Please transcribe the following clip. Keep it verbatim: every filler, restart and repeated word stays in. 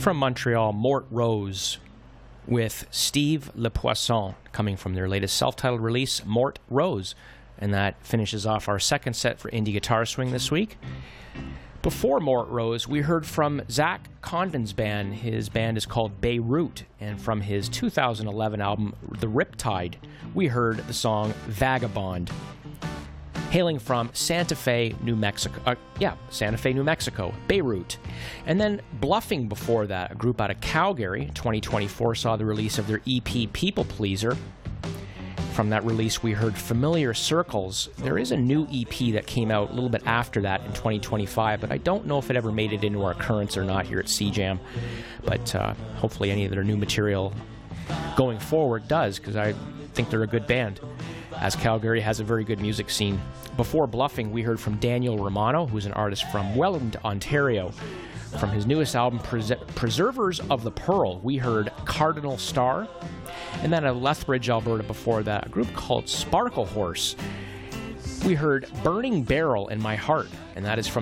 From Montreal, Mort Rose with Steve Le Poisson, coming from their latest self-titled release, Mort Rose. And that finishes off our second set for Indie Guitar Swing this week. Before Mort Rose, we heard from Zach Condon's band. His band is called Beirut, and from his two thousand eleven album, The Riptide, we heard the song Vagabond. Hailing from Santa Fe, New Mexico. Uh, yeah, Santa Fe, New Mexico, Beirut. And then Bluffing before that, a group out of Calgary, twenty twenty-four, saw the release of their E P People Pleaser. From that release, we heard Familiar Circles. There is a new E P that came out a little bit after that in twenty twenty-five, but I don't know if it ever made it into our currents or not here at C Jam. But uh, hopefully any of their new material going forward does, because I think they're a good band, as Calgary has a very good music scene. Before Bluffing, we heard from Daniel Romano, who's an artist from Welland, Ontario. From his newest album, Pres- Preservers of the Pearl, we heard Cardinal Star. And then at Lethbridge, Alberta, before that, a group called Sparkle Horse. We heard Burning Barrel in My Heart, and that is from